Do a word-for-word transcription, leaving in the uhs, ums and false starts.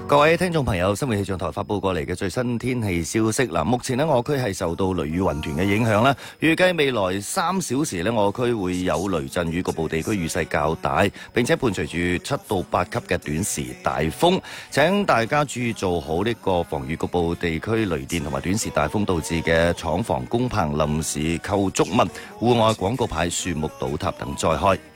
各位聽眾朋友，新聞氣象台發佈過嚟嘅最新天氣消息嗱，目前呢我區係受到雷雨雲團嘅影響啦，預計未來三小時呢我區會有雷陣雨，局部地區雨勢較大，並且伴隨住七到八級嘅短時大風，請大家注意做好呢個防禦局部地區雷電同埋短時大風導致嘅廠房、工棚、臨時構築物、戶外廣告牌、樹木倒塌等災害。